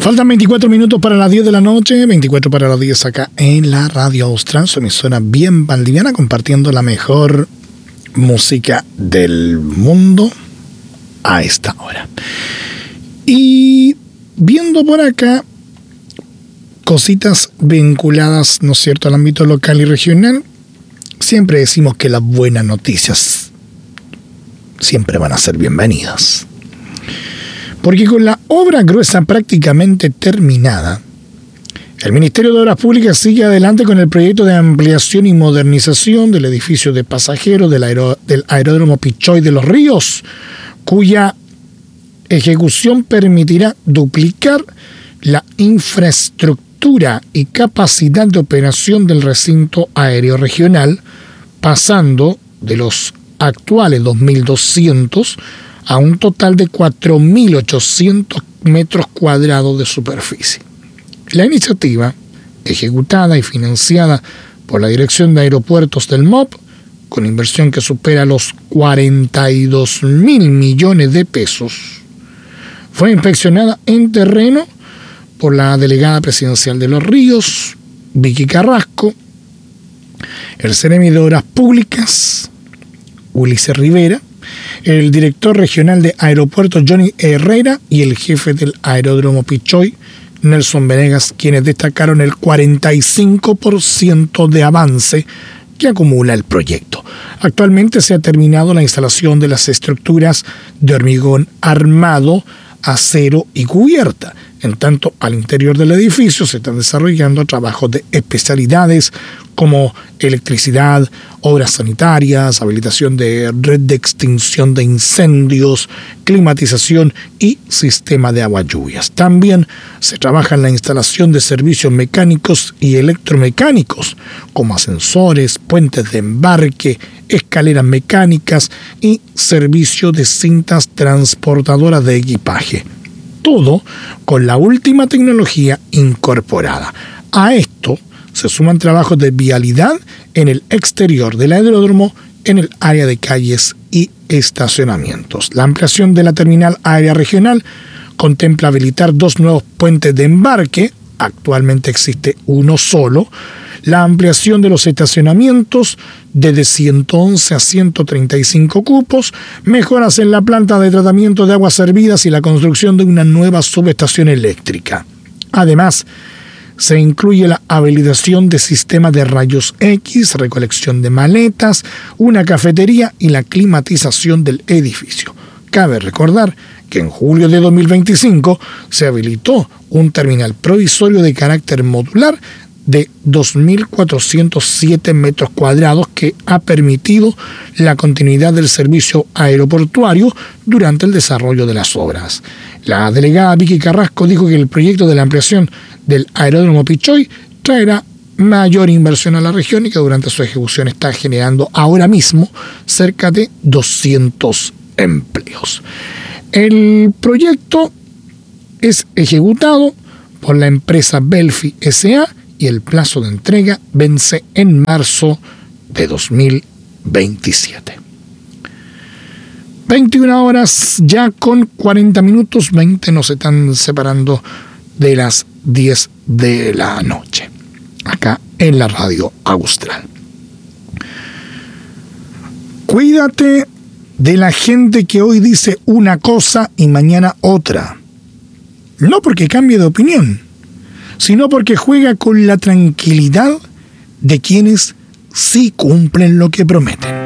Faltan 24 minutos para las 10 de la noche, 24 para las 10 acá en la Radio Austral, su emisora bien valdiviana, compartiendo la mejor música del mundo a esta hora. Y viendo por acá cositas vinculadas, ¿no es cierto?, al ámbito local y regional, siempre decimos que las buenas noticias siempre van a ser bienvenidas. Porque con la obra gruesa prácticamente terminada, el Ministerio de Obras Públicas sigue adelante con el proyecto de ampliación y modernización del edificio de pasajeros del aeródromo Pichoy de Los Ríos, cuya ejecución permitirá duplicar la infraestructura y capacidad de operación del recinto aéreo regional, pasando de los actuales 2.200 a un total de 4.800 metros cuadrados de superficie. La iniciativa, ejecutada y financiada por la Dirección de Aeropuertos del MOP, con inversión que supera los 42.000 millones de pesos, fue inspeccionada en terreno por la delegada presidencial de Los Ríos, Vicky Carrasco, el Seremi de Obras Públicas, Ulises Rivera, el director regional de aeropuertos Johnny Herrera y el jefe del aeródromo Pichoy, Nelson Venegas, quienes destacaron el 45% de avance que acumula el proyecto. Actualmente se ha terminado la instalación de las estructuras de hormigón armado, acero y cubierta. En tanto, al interior del edificio se están desarrollando trabajos de especialidades como electricidad, obras sanitarias, habilitación de red de extinción de incendios, climatización y sistema de agua-lluvias. También se trabaja en la instalación de servicios mecánicos y electromecánicos, como ascensores, puentes de embarque, escaleras mecánicas y servicio de cintas transportadoras de equipaje. Todo con la última tecnología incorporada. A esto se suman trabajos de vialidad en el exterior del aeródromo, en el área de calles y estacionamientos. La ampliación de la terminal aérea regional contempla habilitar 2 nuevos puentes de embarque, actualmente existe uno solo, la ampliación de los estacionamientos de 111 a 135 cupos, mejoras en la planta de tratamiento de aguas servidas y la construcción de una nueva subestación eléctrica. Además, se incluye la habilitación de sistemas de rayos X, recolección de maletas, una cafetería y la climatización del edificio. Cabe recordar que en julio de 2025 se habilitó un terminal provisorio de carácter modular de 2.407 metros cuadrados que ha permitido la continuidad del servicio aeroportuario durante el desarrollo de las obras. La delegada Vicky Carrasco dijo que el proyecto de la ampliación del aeródromo Pichoy traerá mayor inversión a la región y que durante su ejecución está generando ahora mismo cerca de 200 empleos. El proyecto es ejecutado por la empresa Belfi S.A. y el plazo de entrega vence en marzo de 2027. 21 horas ya con 40 minutos, 20 nos están separando de las 10 de la noche, acá en la Radio Austral. Cuídate de la gente que hoy dice una cosa y mañana otra. No porque cambie de opinión, sino porque juega con la tranquilidad de quienes sí cumplen lo que prometen.